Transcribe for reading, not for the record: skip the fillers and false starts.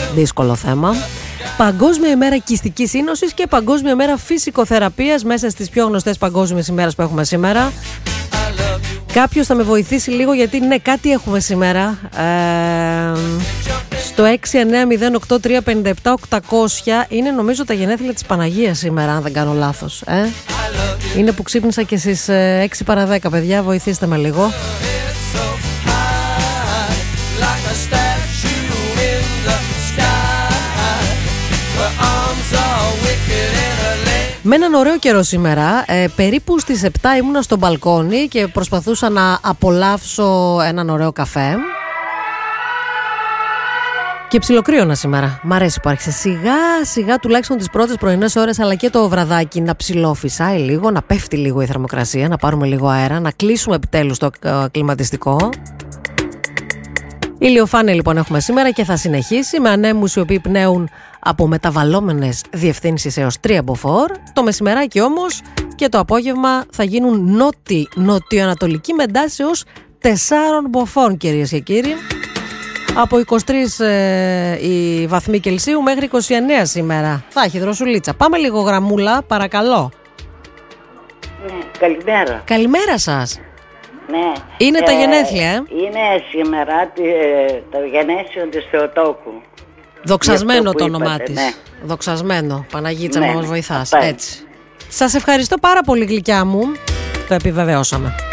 δύσκολο θέμα. Παγκόσμια ημέρα κυστικής σύνοσης και Παγκόσμια ημέρα φυσικοθεραπείας, μέσα στις πιο γνωστές παγκόσμιες ημέρες που έχουμε σήμερα. Κάποιος θα με βοηθήσει λίγο, γιατί ναι, κάτι έχουμε σήμερα. Στο 6908357 είναι νομίζω τα γενέθλια της Παναγίας σήμερα, αν δεν κάνω λάθος. Είναι που ξύπνησα και στις 6 παρα 10, παιδιά, βοηθήστε με λίγο. Με έναν ωραίο καιρό σήμερα, περίπου στις 7 ήμουνα στο μπαλκόνι και προσπαθούσα να απολαύσω έναν ωραίο καφέ. Και ψιλοκρύωνα σήμερα. Μ' αρέσει που άρχισε σιγά σιγά, τουλάχιστον τις πρώτες πρωινές ώρες, αλλά και το βραδάκι, να ψιλοφυσάει λίγο, να πέφτει λίγο η θερμοκρασία, να πάρουμε λίγο αέρα, να κλείσουμε επιτέλους το κλιματιστικό. Ηλιοφάνεια λοιπόν έχουμε σήμερα και θα συνεχίσει, με ανέμους οι οποίοι πνέουν από μεταβαλλόμενες διευθύνσεις έως 3 μποφόρ. Το μεσημεράκι όμως και το απόγευμα θα γίνουν νοτιοανατολική με εντάσεις έως 4 μποφόρ, κυρίες και κύριοι. Από 23 οι βαθμοί Κελσίου μέχρι 29 σήμερα. Θα έχει δροσουλίτσα. Πάμε λίγο γραμμούλα, παρακαλώ. Ναι, καλημέρα. Καλημέρα σας. Ναι. Είναι τα γενέθλια, Είναι σήμερα το γενέσιο της Θεοτόκου. Δοξασμένο το όνομά είπατε, της. ναι. Δοξασμένο. Παναγίτσα, Ναι, μας βοηθάς. αυτά. Έτσι. Σας ευχαριστώ πάρα πολύ, γλυκιά μου. Το επιβεβαιώσαμε.